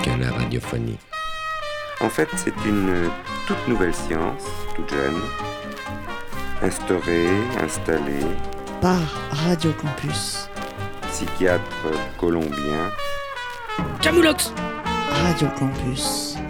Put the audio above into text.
qu'est la radiophonie? En fait, c'est une toute nouvelle science, toute jeune, installée par Radio Campus. Psychiatre colombien. Camoulox! Radio Campus.